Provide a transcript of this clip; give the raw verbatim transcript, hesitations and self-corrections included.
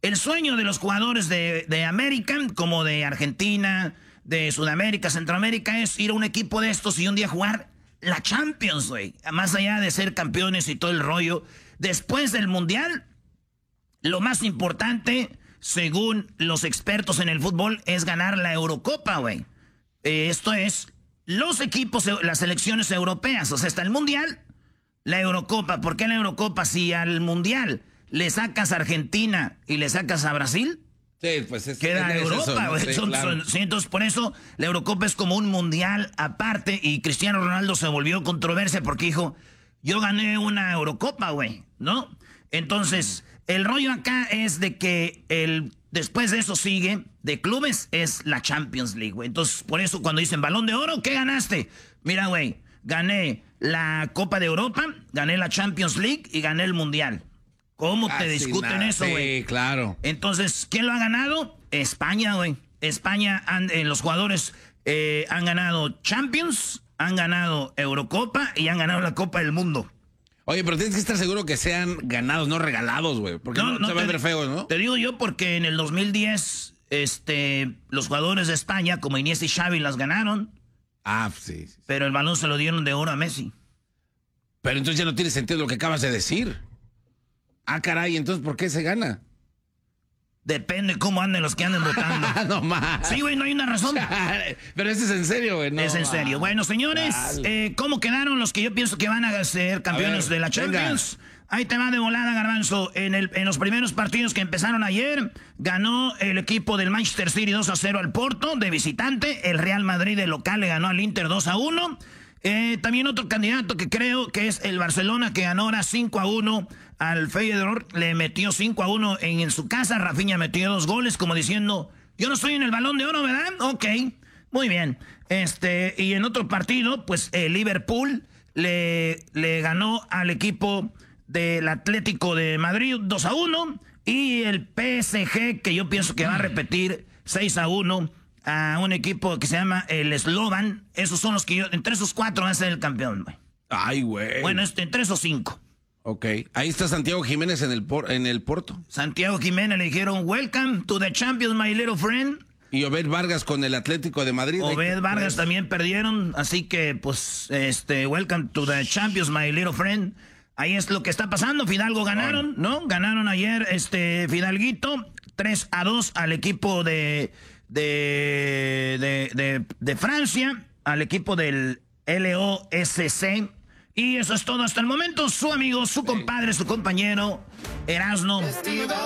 el sueño de los jugadores de, de América, como de Argentina, de Sudamérica, Centroamérica, es ir a un equipo de estos y un día jugar la Champions, güey. Más allá de ser campeones y todo el rollo. Después del Mundial, lo más importante, según los expertos en el fútbol, es ganar la Eurocopa, güey. Eh, esto es, los equipos, las selecciones europeas, o sea, está el Mundial, la Eurocopa. ¿Por qué la Eurocopa? Si al Mundial le sacas a Argentina y le sacas a Brasil, sí, pues es, queda es Europa, eso, ¿no? güey. Sí, Son- claro. son- sí, entonces, por eso la Eurocopa es como un mundial aparte y Cristiano Ronaldo se volvió controversia porque dijo, yo gané una Eurocopa, güey, ¿no? Entonces, el rollo acá es de que el después de eso sigue, de clubes, es la Champions League, güey. Entonces, por eso cuando dicen Balón de Oro, ¿qué ganaste? Mira, güey, gané la Copa de Europa, gané la Champions League y gané el Mundial. ¿Cómo te Casi discuten nada. eso, güey? Sí, claro. Entonces, ¿quién lo ha ganado? España, güey. España, han- eh, los jugadores eh, han ganado Champions, han ganado Eurocopa y han ganado la Copa del Mundo. Oye, pero tienes que estar seguro que sean ganados, no regalados, güey. Porque no, se va a ver feo, ¿no? Te digo yo porque en el dos mil diez este, los jugadores de España, como Iniesta y Xavi, las ganaron, Ah, sí, sí. pero el balón se lo dieron de oro a Messi. Pero entonces ya no tiene sentido lo que acabas de decir. Ah, caray, entonces ¿por qué se gana? Depende cómo anden los que anden votando. Ah, no más. Sí, güey, no hay una razón. Pero eso es en serio, güey. No, es en serio. Bueno, señores, Dale. eh, ¿cómo quedaron los que yo pienso que van a ser campeones A ver, de la Champions? Ahí te va de volada, Garbanzo. En, el, en los primeros partidos que empezaron ayer, ganó el equipo del Manchester City dos a cero al Porto de visitante. El Real Madrid de local le ganó al Inter dos a uno. Eh, también otro candidato que creo que es el Barcelona, que ganó ahora cinco a uno al Feyenoord. Le metió cinco a uno en, en su casa. Rafinha metió dos goles, como diciendo, yo no estoy en el Balón de Oro, ¿verdad? Ok, muy bien. Este, y en otro partido, pues el Liverpool le, le ganó al equipo del Atlético de Madrid dos a uno. Y el P S G, que yo pienso que va a repetir seis a uno a un equipo que se llama el Slovan. Esos son los que yo, entre esos cuatro va a ser el campeón, güey. Ay, güey. Bueno, este, entre esos cinco. Ok. Ahí está Santiago Jiménez en el, por, en el Porto. Santiago Jiménez le dijeron, welcome to the Champions, my little friend. Y Obed Vargas con el Atlético de Madrid. Obed Vargas también perdieron, así que, pues, este, welcome to the Champions, my little friend. Ahí es lo que está pasando. Fidalgo ganaron, ¿no? Ganaron ayer, este, Fidalguito, tres a dos al equipo de, de, de, de, de Francia, al equipo del L O S C. Y eso es todo hasta el momento. Su amigo, su compadre, su compañero, Erasno.